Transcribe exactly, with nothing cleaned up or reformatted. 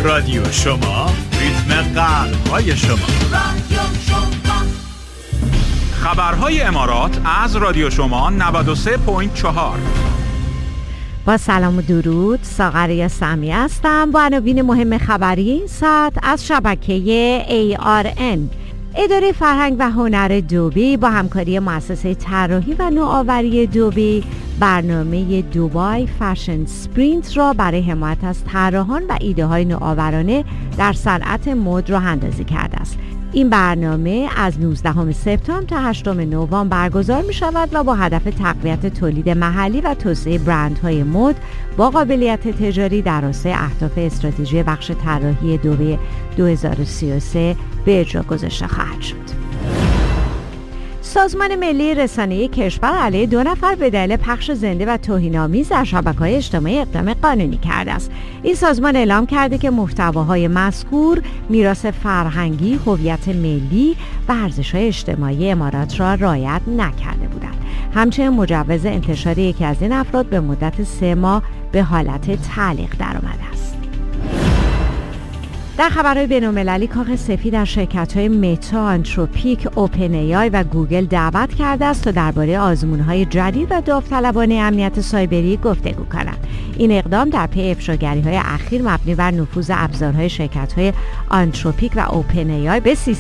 رادیو شما، ریتم قلب‌های شما. رادیو شما. خبرهای امارات از رادیو شما نود و سه و چهار. با سلام و درود، ساغر سامی هستم با عناوین مهم خبری این ساعت از شبکه ای آر ان. اداره فرهنگ و هنر دبی با همکاری مؤسسه طراحی و نوآوری دبی برنامه دبی فشن اسپرینت را برای حمایت از طراحان و ایده های نوآورانه در صنعت مد راه اندازی کرده است. این برنامه از نوزدهم سپتامبر تا هشتم نوامبر برگزار می شود و با هدف تقویت تولید محلی و توسعه برندهای مد با قابلیت تجاری در راستای اهداف استراتژی بخش طراحی دبی دو هزار و سی و سه به اجرا گذاشته خواهد شد. سازمان ملی رسانه‌ای کشور علیه دو نفر به دلیل پخش زنده و توهین‌آمیز در شبکه‌های اجتماعی اقدام قانونی کرده است. این سازمان اعلام کرده که محتواهای مذکور میراث فرهنگی، هویت ملی و ارزش‌های اجتماعی امارات را رعایت نکرده بودند. همچنین مجوز انتشار یکی از این افراد به مدت سه ماه به حالت تعلیق درآمده است. در خبرهای بین‌المللی کاخ سفید در شرکت‌های متا، آنتروپیک، اوپن ای آی و گوگل دعوت کرده است تا درباره آزمون‌های جدید و داوطلبانه امنیت سایبری گفتگو کنند. این اقدام در پی افشاگری‌های اخیر مبنی بر نفوذ ابزارهای شرکت‌های آنتروپیک و اوپن ای آی به